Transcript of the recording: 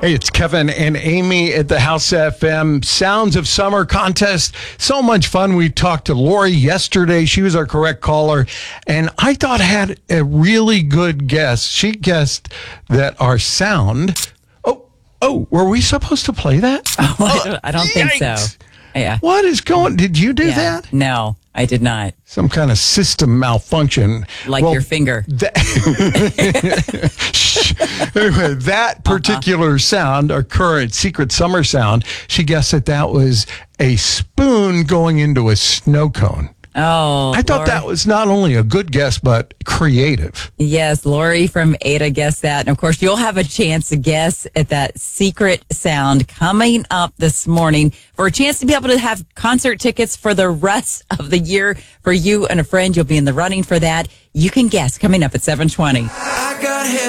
Hey, it's Kevin and Amy at the House FM Sounds of Summer contest. So much fun. We talked to Lori yesterday. She was our correct caller, and I thought had a really good guess. She guessed that our sound. Oh, were we supposed to play that? I don't think so. Yeah. What is going? Did you do that? No, I did not. Some kind of system malfunction. Like your finger. Anyway, that particular sound, our current secret summer sound, she guessed that was a spoon going into a snow cone. Oh, I thought that was not only a good guess, but creative. Yes, Lori from Ada guessed that. And of course, you'll have a chance to guess at that secret sound coming up this morning for a chance to be able to have concert tickets for the rest of the year for you and a friend. You'll be in the running for that. You can guess coming up at 7:20.